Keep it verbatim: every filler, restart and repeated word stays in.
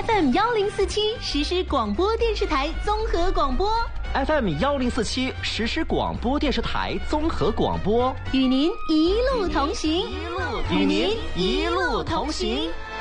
F M 幺零四七实时广播电视台综合广播 ，F M 幺零四七实时广播电视台综合广播， 与您一路同行， 与您一路同行。